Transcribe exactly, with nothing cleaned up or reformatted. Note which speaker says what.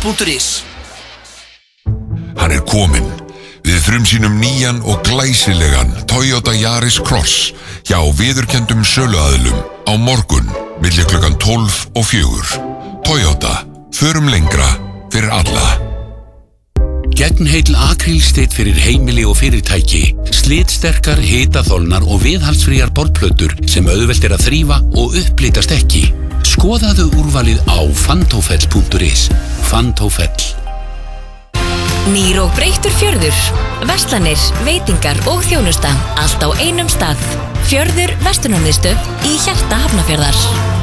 Speaker 1: punktur is.
Speaker 2: Hann er kominn. Við frumsýnum nýjan og glæsilegan Toyota Yaris Cross hjá viðurkenndum söluaðilum á morgun milli klukkan tólf og fjögur. Toyota, förum lengra fyrir alla.
Speaker 3: Gegnheill akrílsteinn fyrir heimili og fyrirtæki, slitsterkar, hitaþolnar og viðhaldsfríar borðplötur sem auðvelt er að þrífa og upplitast ekki. Skoðaðu úrvalið á fantofell punktur is. Fantofell.
Speaker 4: Nýr og breyttur fjörður. Verslanir, veitingar og þjónusta. Allt á einum stað. Fjörður verslunarmiðstöð í hjarta Hafnarfjarðar.